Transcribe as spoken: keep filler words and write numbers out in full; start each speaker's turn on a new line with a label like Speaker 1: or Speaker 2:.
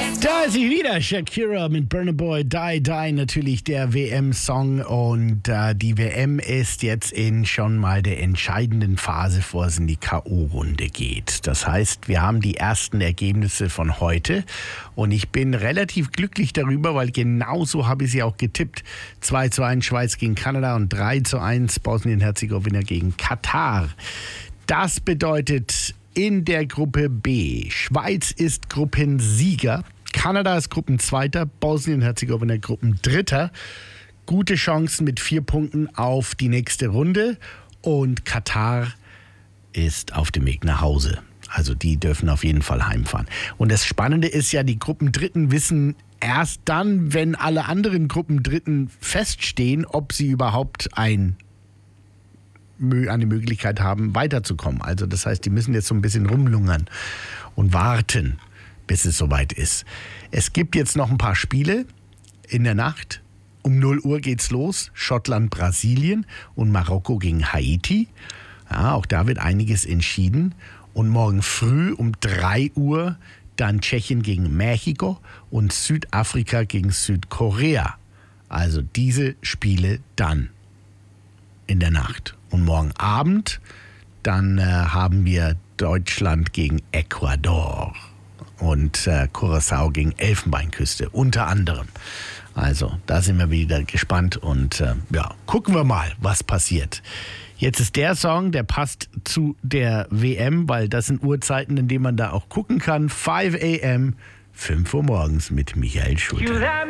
Speaker 1: Da ist sie wieder, Shakira mit Burna Boy, Die Die, natürlich der W M-Song. Und äh, die W M ist jetzt in schon mal der entscheidenden Phase, bevor es in die K O-Runde geht. Das heißt, wir haben die ersten Ergebnisse von heute. Und ich bin relativ glücklich darüber, weil genauso habe ich sie auch getippt. zwei zu eins Schweiz gegen Kanada und drei zu eins Bosnien-Herzegowina gegen Katar. Das bedeutet, in der Gruppe B, Schweiz ist Gruppensieger, Kanada ist Gruppenzweiter, Bosnien-Herzegowina Gruppendritter. Gute Chancen mit vier Punkten auf die nächste Runde. Und Katar ist auf dem Weg nach Hause. Also die dürfen auf jeden Fall heimfahren. Und das Spannende ist ja, die Gruppendritten wissen erst dann, wenn alle anderen Gruppendritten feststehen, ob sie überhaupt ein eine Möglichkeit haben, weiterzukommen. Also das heißt, die müssen jetzt so ein bisschen rumlungern und warten, bis es soweit ist. Es gibt jetzt noch ein paar Spiele in der Nacht. Um null Uhr geht's los. Schottland, Brasilien und Marokko gegen Haiti. Ja, auch da wird einiges entschieden. Und morgen früh um drei Uhr dann Tschechien gegen Mexiko und Südafrika gegen Südkorea. Also diese Spiele dann in der Nacht. Und morgen Abend, dann äh, haben wir Deutschland gegen Ecuador und äh, Curaçao gegen Elfenbeinküste, unter anderem. Also, da sind wir wieder gespannt und äh, ja, gucken wir mal, was passiert. Jetzt ist der Song, der passt zu der W M, weil das sind Uhrzeiten, in denen man da auch gucken kann. fünf a m, fünf Uhr morgens mit Michael Schulte.